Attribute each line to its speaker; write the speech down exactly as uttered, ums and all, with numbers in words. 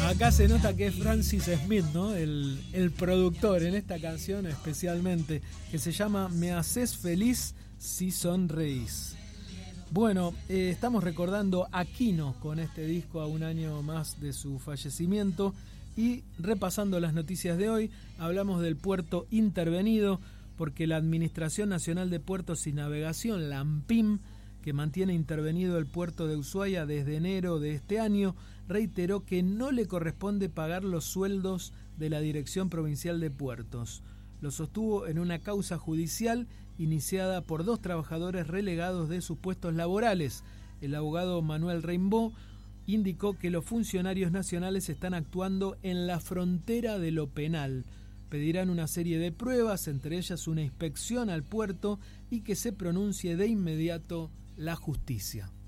Speaker 1: Acá se nota que es Francis Smith, ¿no? El, el productor en esta canción especialmente, que se llama Me haces feliz si sonreís. Bueno, eh, estamos recordando a Quino con este disco a un año más de su fallecimiento y repasando las noticias de hoy, hablamos del puerto intervenido porque la Administración Nacional de Puertos y Navegación, la ANPIM, que mantiene intervenido el puerto de Ushuaia desde enero de este año, reiteró que no le corresponde pagar los sueldos de la Dirección Provincial de Puertos. Lo sostuvo en una causa judicial iniciada por dos trabajadores relegados de sus puestos laborales. El abogado Manuel Reimbó indicó que los funcionarios nacionales están actuando en la frontera de lo penal. Pedirán una serie de pruebas, entre ellas una inspección al puerto y que se pronuncie de inmediato la justicia.